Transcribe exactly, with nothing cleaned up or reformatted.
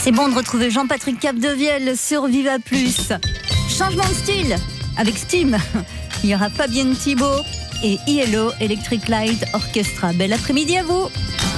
C'est bon de retrouver Jean-Patrick Capdevielle sur Viva Plus. Changement de style avec Steam. Il y aura Fabienne Thibault et I L O Electric Light Orchestra. Bel après-midi à vous.